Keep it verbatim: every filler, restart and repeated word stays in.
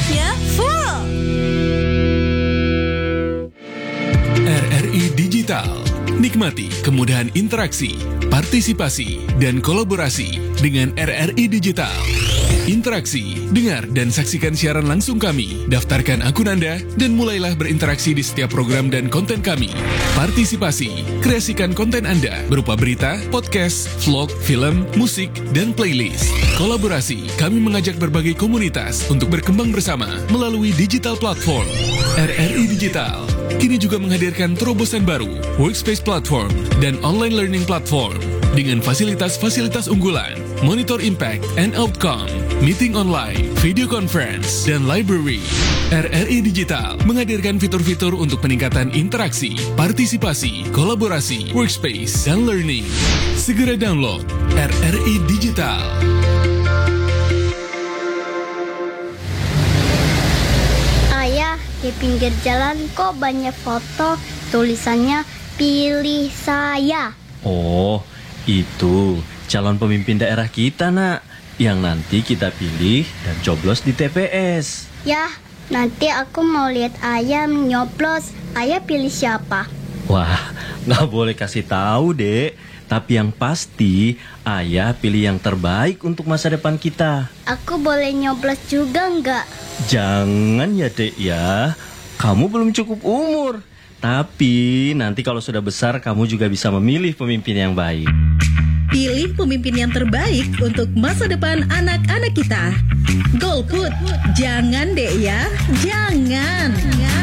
Aktivitasnya full. R R I Digital. Nikmati kemudahan interaksi, partisipasi, dan kolaborasi dengan R R I Digital. Interaksi, dengar, dan saksikan siaran langsung kami. Daftarkan akun Anda dan mulailah berinteraksi di setiap program dan konten kami. Partisipasi, kreasikan konten Anda berupa berita, podcast, vlog, film, musik, dan playlist. Kolaborasi, kami mengajak berbagai komunitas untuk berkembang bersama melalui digital platform. R R I Digital kini juga menghadirkan terobosan baru, workspace platform, dan online learning platform dengan fasilitas-fasilitas unggulan, monitor impact and outcome, meeting online, video conference, dan library. R R I Digital menghadirkan fitur-fitur untuk peningkatan interaksi, partisipasi, kolaborasi, workspace, dan learning. Segera download R R I Digital. Ayah, di pinggir jalan kok banyak foto tulisannya pilih saya. Oh, itu calon pemimpin daerah kita, Nak, yang nanti kita pilih dan coblos di T P S. Yah, nanti aku mau lihat ayah nyoblos. Ayah pilih siapa? Wah, nggak boleh kasih tahu, Dek. Tapi yang pasti, ayah pilih yang terbaik untuk masa depan kita. Aku boleh nyoblos juga nggak? Jangan ya, Dek, ya. Kamu belum cukup umur. Tapi nanti kalau sudah besar, kamu juga bisa memilih pemimpin yang baik. Pilih pemimpin yang terbaik untuk masa depan anak-anak kita. Golput, jangan deh ya, jangan.